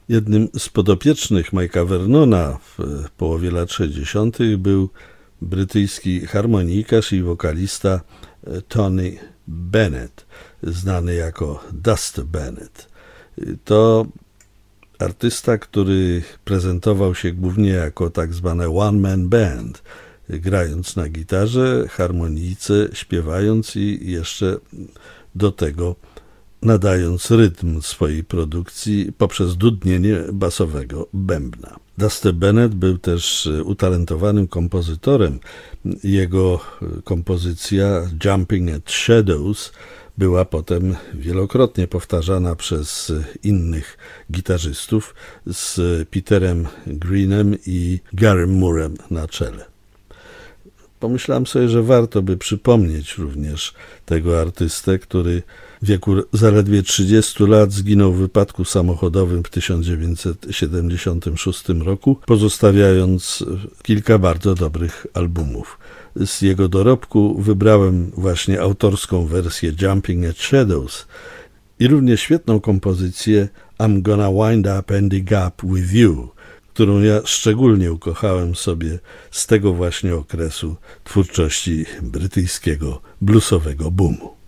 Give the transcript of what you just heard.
Jednym z podopiecznych Mike'a Vernona w połowie lat 60. był brytyjski harmonikarz i wokalista Tony Bennett, znany jako Dusty Bennett. To artysta, który prezentował się głównie jako tak zwane one-man band, grając na gitarze, harmonijce, śpiewając i jeszcze do tego nadając rytm swojej produkcji poprzez dudnienie basowego bębna. Dusty Bennett był też utalentowanym kompozytorem. Jego kompozycja Jumping at Shadows była potem wielokrotnie powtarzana przez innych gitarzystów z Peterem Greenem i Garym Moorem na czele. Pomyślałem sobie, że warto by przypomnieć również tego artystę, który w wieku zaledwie 30 lat zginął w wypadku samochodowym w 1976 roku, pozostawiając kilka bardzo dobrych albumów. Z jego dorobku wybrałem właśnie autorską wersję Jumping at Shadows i równie świetną kompozycję I'm Gonna Wind Up and Dig Up With You, którą ja szczególnie ukochałem sobie z tego właśnie okresu twórczości brytyjskiego bluesowego boomu.